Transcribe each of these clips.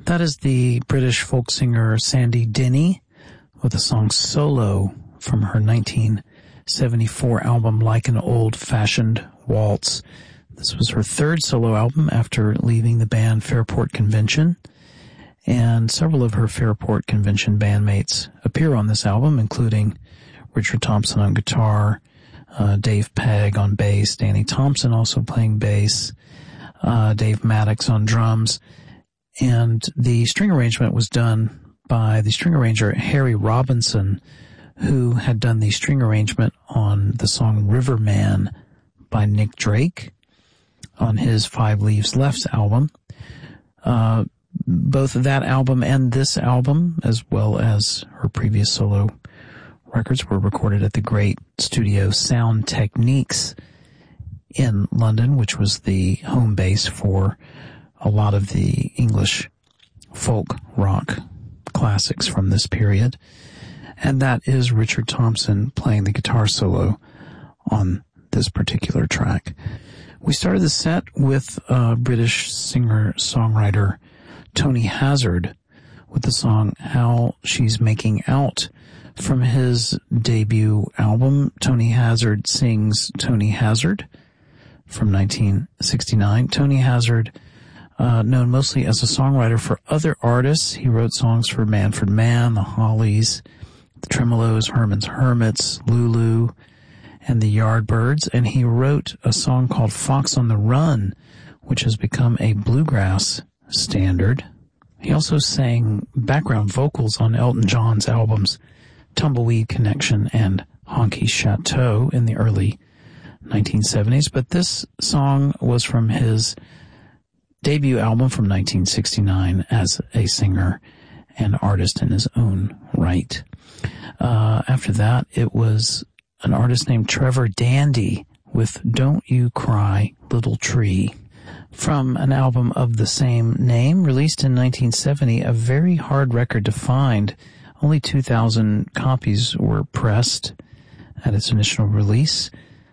That is the British folk singer Sandy Denny with a song Solo from her 1974 album Like an Old-Fashioned Waltz. This was her third solo album after leaving the band Fairport Convention, and several of her Fairport Convention bandmates appear on this album, including Richard Thompson on guitar, Dave Pegg on bass, Danny Thompson also playing bass, Dave Maddox on drums, and the string arrangement was done by the string arranger Harry Robinson, who had done the string arrangement on the song Riverman by Nick Drake on his Five Leaves Left album. Both that album and this album, as well as her previous solo records, were recorded at the great studio Sound Techniques in London, which was the home base for a lot of the English folk rock classics from this period. And that is Richard Thompson playing the guitar solo on this particular track. We started the set with British singer-songwriter Tony Hazard with the song How She's Making Out from his debut album, Tony Hazard Sings Tony Hazard, from 1969. Tony Hazard, known mostly as a songwriter for other artists. He wrote songs for Manfred Mann, the Hollies, the Tremolos, Herman's Hermits, Lulu, and the Yardbirds, and he wrote a song called Fox on the Run, which has become a bluegrass standard. He also sang background vocals on Elton John's albums Tumbleweed Connection and Honky Chateau in the early 1970s, but this song was from his debut album from 1969 as a singer and artist in his own right. After that, it was an artist named Trevor Dandy with Don't You Cry, Little Tree, from an album of the same name, released in 1970, a very hard record to find. Only 2,000 copies were pressed at its initial release.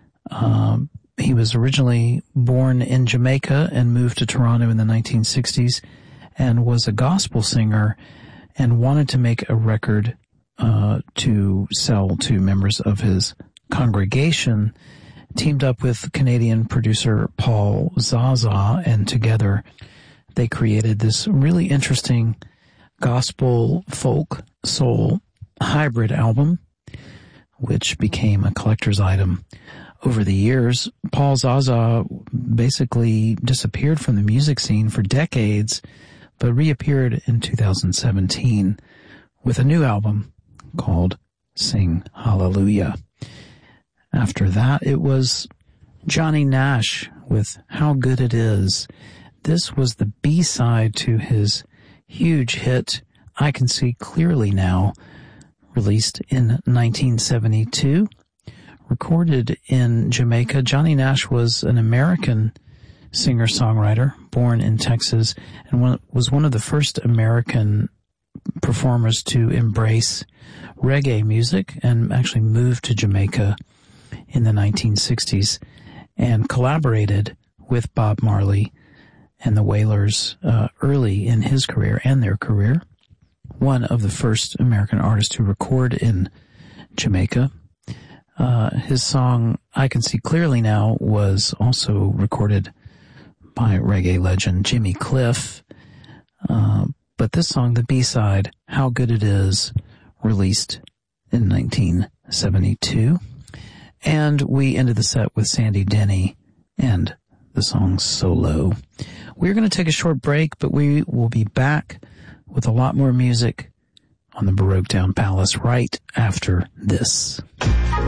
He was originally born in Jamaica and moved to Toronto in the 1960s and was a gospel singer and wanted to make a record to sell to members of his congregation. Teamed up with Canadian producer Paul Zaza, and together they created this really interesting gospel, folk, soul hybrid album, which became a collector's item. Over the years, Paul Zaza basically disappeared from the music scene for decades, but reappeared in 2017 with a new album called Sing Hallelujah. After that, it was Johnny Nash with How Good It Is. This was the B-side to his huge hit, I Can See Clearly Now, released in 1972. Recorded in Jamaica, Johnny Nash was an American singer-songwriter born in Texas and was one of the first American performers to embrace reggae music and actually moved to Jamaica in the 1960s and collaborated with Bob Marley and the Wailers early in his career and their career. One of the first American artists to record in Jamaica. His song I Can See Clearly Now was also recorded by reggae legend Jimmy Cliff. But this song, the B-side, How Good It Is, released in 1972. And we ended the set with Sandy Denny and the song Solo. We're going to take a short break, but we will be back with a lot more music on the Baroque Town Palace right after this.